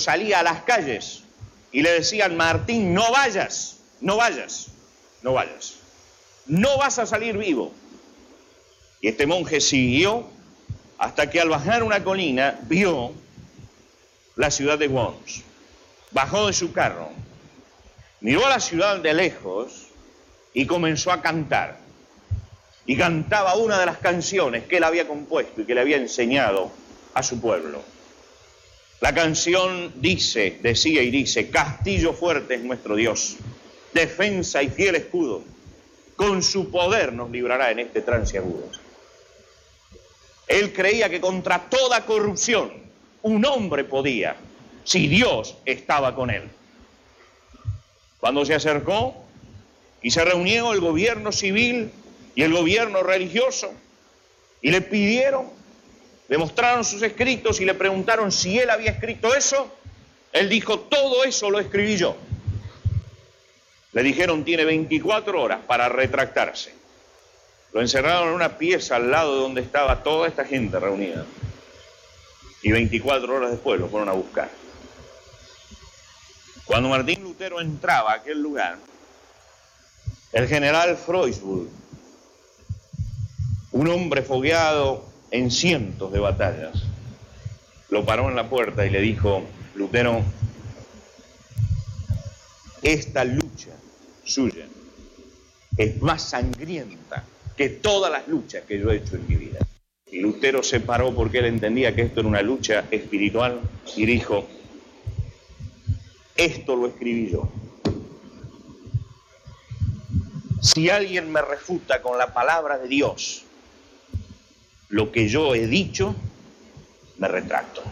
salía a las calles y le decían: Martín, no vayas, no vayas, no vayas, no vas a salir vivo. Y este monje siguió hasta que al bajar una colina vio la ciudad de Worms. Bajó de su carro, miró a la ciudad de lejos y comenzó a cantar. Y cantaba una de las canciones que él había compuesto y que le había enseñado a su pueblo. La canción decía y dice: castillo fuerte es nuestro Dios, defensa y fiel escudo, con su poder nos librará en este trance agudo. Él creía que contra toda corrupción un hombre podía, si Dios estaba con él. Cuando se acercó y se reunió el gobierno civil y el gobierno religioso y le pidieron, le mostraron sus escritos y le preguntaron si él había escrito eso, él dijo: todo eso lo escribí yo. Le dijeron: tiene 24 horas para retractarse. Lo encerraron en una pieza al lado de donde estaba toda esta gente reunida. Y 24 horas después lo fueron a buscar. Cuando Martín Lutero entraba a aquel lugar, el general Freusburg, un hombre fogueado en cientos de batallas, lo paró en la puerta y le dijo: Lutero, esta lucha suya es más sangrienta que todas las luchas que yo he hecho en mi vida. Y Lutero se paró porque él entendía que esto era una lucha espiritual y dijo: esto lo escribí yo. Si alguien me refuta con la palabra de Dios lo que yo he dicho, me retracto.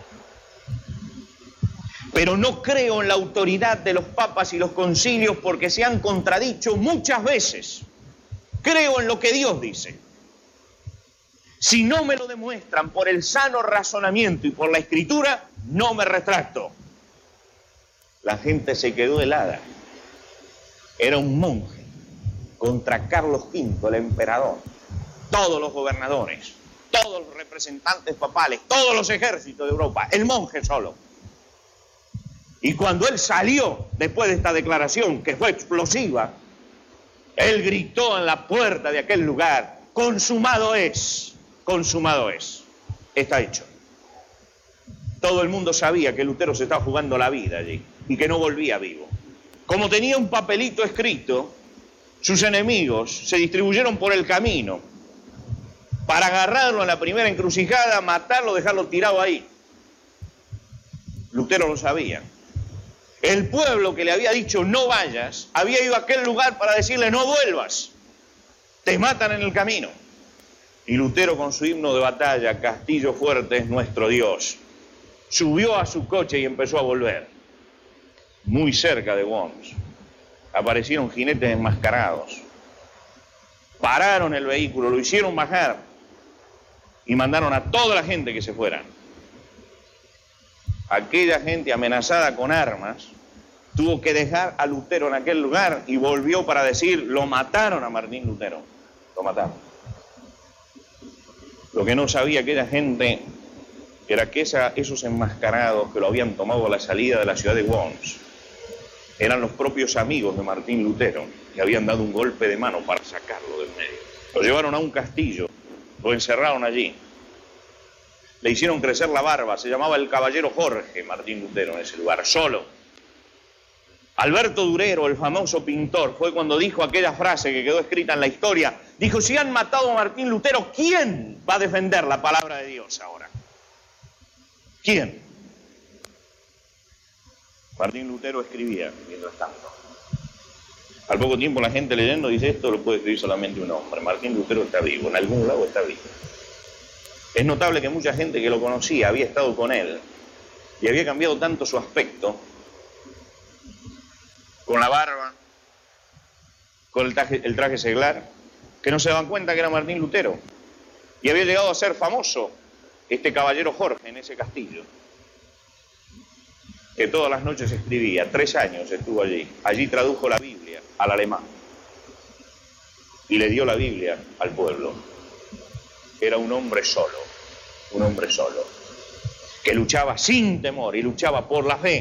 Pero no creo en la autoridad de los papas y los concilios porque se han contradicho muchas veces. Creo en lo que Dios dice. Si no me lo demuestran por el sano razonamiento y por la escritura, no me retracto. La gente se quedó helada. Era un monje contra Carlos V, el emperador, todos los gobernadores, todos los representantes papales, todos los ejércitos de Europa, el monje solo. Y cuando él salió, después de esta declaración que fue explosiva, él gritó en la puerta de aquel lugar: consumado es, está hecho. Todo el mundo sabía que Lutero se estaba jugando la vida allí y que no volvía vivo. Como tenía un papelito escrito, sus enemigos se distribuyeron por el camino para agarrarlo en la primera encrucijada, matarlo, dejarlo tirado ahí. Lutero lo sabía. El pueblo que le había dicho no vayas, había ido a aquel lugar para decirle no vuelvas, te matan en el camino. Y Lutero, con su himno de batalla, castillo fuerte es nuestro Dios, subió a su coche y empezó a volver. Muy cerca de Worms aparecieron jinetes enmascarados, pararon el vehículo, lo hicieron bajar y mandaron a toda la gente que se fueran. Aquella gente amenazada con armas tuvo que dejar a Lutero en aquel lugar y volvió para decir: lo mataron a Martín Lutero, lo mataron. Lo que no sabía aquella gente era que esos enmascarados que lo habían tomado a la salida de la ciudad de Worms eran los propios amigos de Martín Lutero, que habían dado un golpe de mano para sacarlo del medio. Lo llevaron a un castillo, lo encerraron allí, le hicieron crecer la barba, se llamaba el caballero Jorge Martín Lutero en ese lugar, solo. Alberto Durero, el famoso pintor, fue cuando dijo aquella frase que quedó escrita en la historia. Dijo: si han matado a Martín Lutero, ¿quién va a defender la palabra de Dios ahora? ¿Quién? Martín Lutero escribía mientras tanto. Al poco tiempo la gente leyendo dice: esto lo puede escribir solamente un hombre. Martín Lutero está vivo, en algún lado está vivo. Es notable que mucha gente que lo conocía había estado con él y había cambiado tanto su aspecto, con la barba, con el traje seglar, que no se daban cuenta que era Martín Lutero. Y había llegado a ser famoso este caballero Jorge en ese castillo, que todas las noches escribía. 3 años estuvo allí. Allí tradujo la Biblia al alemán y le dio la Biblia al pueblo. Era un hombre solo, que luchaba sin temor y luchaba por la fe.